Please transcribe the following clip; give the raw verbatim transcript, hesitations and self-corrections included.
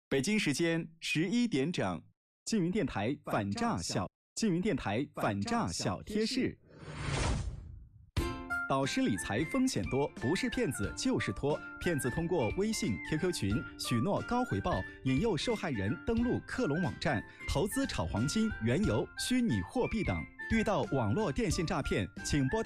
北京时间十一点整，缙云电台反诈小缙云电台反诈小贴士。导师理财风险多，不是骗子就是托。骗子通过微信、Q Q 群许诺高回报，引诱受害人登录克隆网站投资炒黄金、原油、虚拟货币等。遇到网络电信诈骗，请拨打